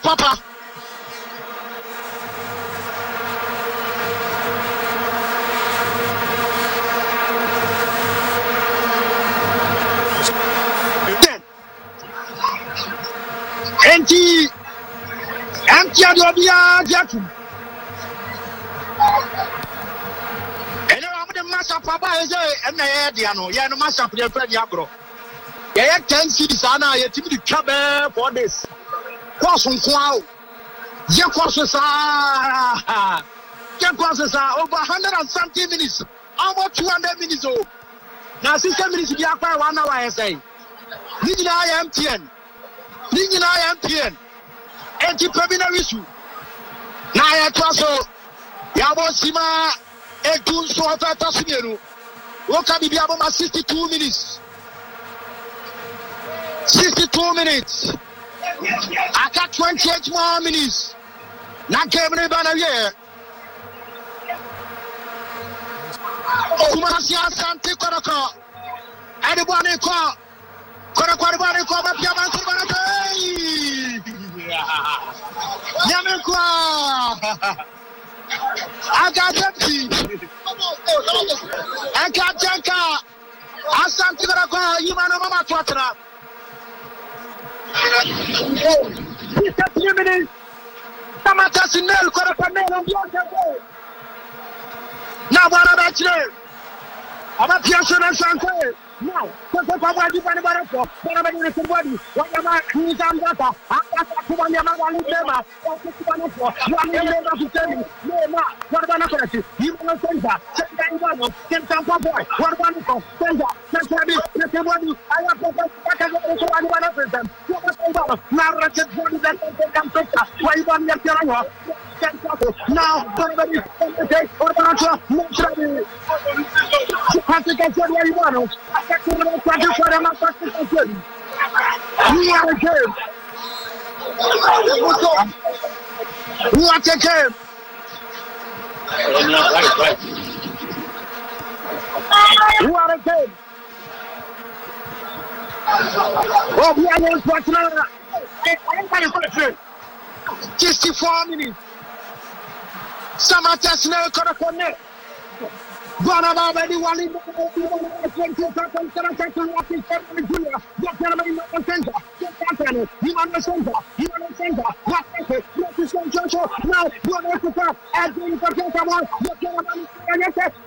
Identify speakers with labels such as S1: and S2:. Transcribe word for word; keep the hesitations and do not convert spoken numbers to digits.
S1: Papa. Empty, empty Adobia Jatu. And I'm the master Papa is a and I Diano, Yan Master Friend Yabro. Yeah, ten cities are now yet to be trouble for this. Crossing Quao. Your crosses are your crosses are over one hundred and something minutes, almost two hundred minutes old. Now, sixty minutes to be up by one hour, I say. Nina I M T N. Nina I M T N. Anti preliminary issue. Now, I also Yabo Sima, a two so of a Tasmiro. What can be about sixty-two minutes? sixty-two minutes. I got twenty-eight more minutes. Not came in a year. Oh, Masia Santi Koroko. Anybody call? Koroko, call up Yaman Koroko. Yamiko. I got empty. I got Janka. I Santi Koroko. You man of Mama Twatra. fifty minutes. Tamata Sinel Korapanel. Now, what about you? I'm a Piason and Sante. Now, because of what you find about it, what about you? What about you? I'm not a one Yamama, one never to tell me. No, what about you? You want to send that? Send that send some boy. What wonderful. Send that. Send that. I have to one of them. Now, let's just go to that. Why you want to get your now, somebody say, what about you? Patrick, I said, where you want to? I said, what am I supposed to say? You want a game? You want a game? You want a game? Oh, we are going to watch now. sixty-four minutes. Samata Snell Coracone. Bonaba, anyone in the twenty seconds, seven what is happening here? What gentlemen in the center? You want the center? You want the center? What is it? What is the center? Now, you want to start. As in the center, what gentlemen in the